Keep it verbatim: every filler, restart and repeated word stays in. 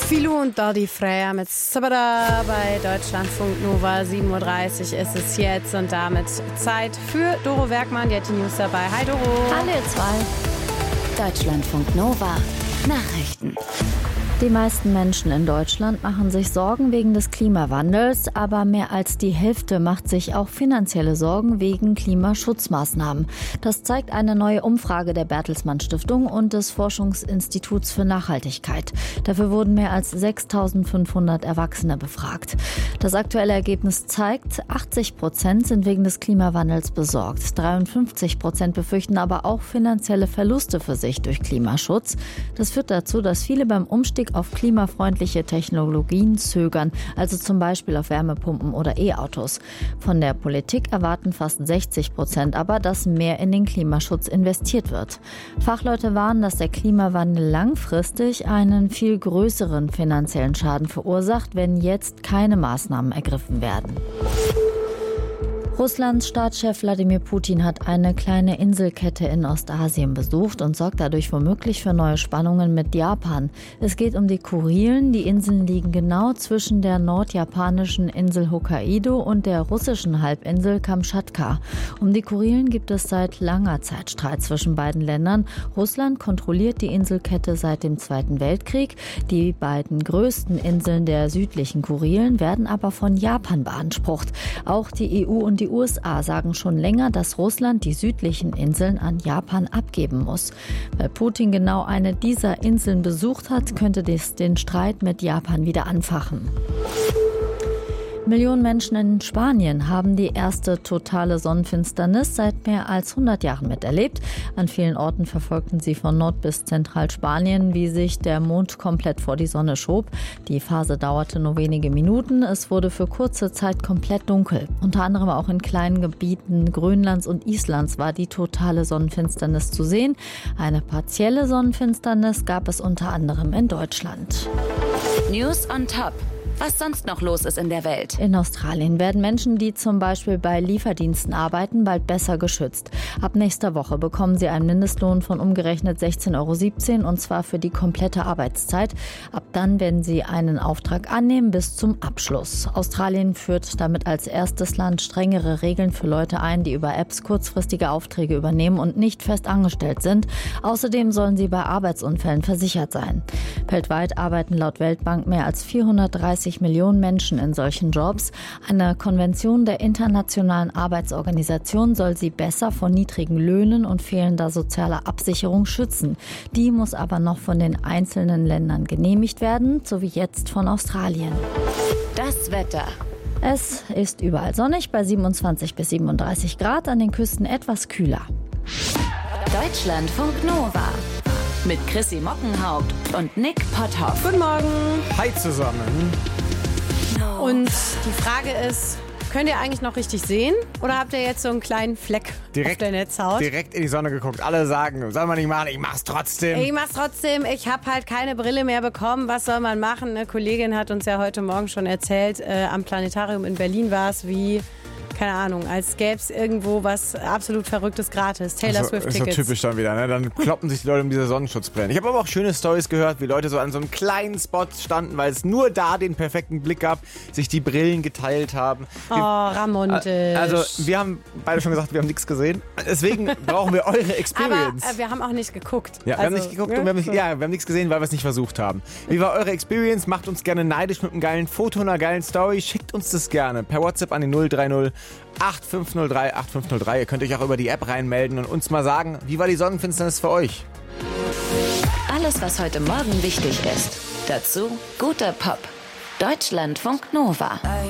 Filou und Dodi Freya mit Sabada bei Deutschlandfunk Nova. sieben Uhr dreißig ist es jetzt und damit Zeit für Doro Werkmann. Die hat die News dabei. Hi Doro. Hallo ihr zwei. Deutschlandfunk Nova. Nachrichten. Die meisten Menschen in Deutschland machen sich Sorgen wegen des Klimawandels, aber mehr als die Hälfte macht sich auch finanzielle Sorgen wegen Klimaschutzmaßnahmen. Das zeigt eine neue Umfrage der Bertelsmann Stiftung und des Forschungsinstituts für Nachhaltigkeit. Dafür wurden mehr als sechstausendfünfhundert Erwachsene befragt. Das aktuelle Ergebnis zeigt, achtzig Prozent sind wegen des Klimawandels besorgt. dreiundfünfzig Prozent befürchten aber auch finanzielle Verluste für sich durch Klimaschutz. Das führt dazu, dass viele beim Umstieg auf klimafreundliche Technologien zögern, also zum Beispiel auf Wärmepumpen oder E-Autos. Von der Politik erwarten fast sechzig Prozent aber, dass mehr in den Klimaschutz investiert wird. Fachleute warnen, dass der Klimawandel langfristig einen viel größeren finanziellen Schaden verursacht, wenn jetzt keine Maßnahmen ergriffen werden. Russlands Staatschef Wladimir Putin hat eine kleine Inselkette in Ostasien besucht und sorgt dadurch womöglich für neue Spannungen mit Japan. Es geht um die Kurilen. Die Inseln liegen genau zwischen der nordjapanischen Insel Hokkaido und der russischen Halbinsel Kamtschatka. Um die Kurilen gibt es seit langer Zeit Streit zwischen beiden Ländern. Russland kontrolliert die Inselkette seit dem Zweiten Weltkrieg. Die beiden größten Inseln der südlichen Kurilen werden aber von Japan beansprucht. Auch die E U und die Die U S A sagen schon länger, dass Russland die südlichen Inseln an Japan abgeben muss. Weil Putin genau eine dieser Inseln besucht hat, könnte das den Streit mit Japan wieder anfachen. Millionen Menschen in Spanien haben die erste totale Sonnenfinsternis seit mehr als hundert Jahren miterlebt. An vielen Orten verfolgten sie von Nord- bis Zentralspanien, wie sich der Mond komplett vor die Sonne schob. Die Phase dauerte nur wenige Minuten. Es wurde für kurze Zeit komplett dunkel. Unter anderem auch in kleinen Gebieten Grönlands und Islands war die totale Sonnenfinsternis zu sehen. Eine partielle Sonnenfinsternis gab es unter anderem in Deutschland. News on Top. Was sonst noch los ist in der Welt. In Australien werden Menschen, die zum Beispiel bei Lieferdiensten arbeiten, bald besser geschützt. Ab nächster Woche bekommen sie einen Mindestlohn von umgerechnet sechzehn Euro siebzehn und zwar für die komplette Arbeitszeit. Ab dann werden sie einen Auftrag annehmen bis zum Abschluss. Australien führt damit als erstes Land strengere Regeln für Leute ein, die über Apps kurzfristige Aufträge übernehmen und nicht fest angestellt sind. Außerdem sollen sie bei Arbeitsunfällen versichert sein. Weltweit arbeiten laut Weltbank mehr als vierhundertdreißig Millionen Menschen in solchen Jobs. Eine Konvention der Internationalen Arbeitsorganisation soll sie besser vor niedrigen Löhnen und fehlender sozialer Absicherung schützen. Die muss aber noch von den einzelnen Ländern genehmigt werden, so wie jetzt von Australien. Das Wetter. Es ist überall sonnig bei siebenundzwanzig bis siebenunddreißig Grad, an den Küsten etwas kühler. Deutschlandfunk Nova. Mit Chrissy Mockenhaupt und Nick Potthoff. Guten Morgen. Hi zusammen. Und die Frage ist, könnt ihr eigentlich noch richtig sehen? Oder habt ihr jetzt so einen kleinen Fleck direkt, auf der Netzhaut? Direkt in die Sonne geguckt. Alle sagen, soll man nicht machen, ich mach's trotzdem. Ich mach's trotzdem. Ich habe halt keine Brille mehr bekommen. Was soll man machen? Eine Kollegin hat uns ja heute Morgen schon erzählt, äh, am Planetarium in Berlin war es wie... Keine Ahnung, als gäbe es irgendwo was absolut Verrücktes gratis. Taylor also, Swift-Tickets. Ist so typisch dann wieder, ne? Dann kloppen sich die Leute um diese Sonnenschutzbrillen. Ich habe aber auch schöne Storys gehört, wie Leute so an so einem kleinen Spot standen, weil es nur da den perfekten Blick gab, sich die Brillen geteilt haben. Wir, oh, Ramontisch. Also, wir haben beide schon gesagt, wir haben nichts gesehen. Deswegen brauchen wir eure Experience. Aber äh, wir haben auch nicht geguckt. Ja, wir also, haben nicht geguckt ne? und wir haben nicht, ja, wir haben nichts gesehen, weil wir es nicht versucht haben. Wie war eure Experience? Macht uns gerne neidisch mit einem geilen Foto, einer geilen Story. Schickt uns das gerne per WhatsApp an die null drei null acht fünf null drei acht fünf null drei. Ihr könnt euch auch über die App reinmelden und uns mal sagen, wie war die Sonnenfinsternis für euch? Alles, was heute Morgen wichtig ist. Dazu guter Pop. Deutschlandfunk Nova.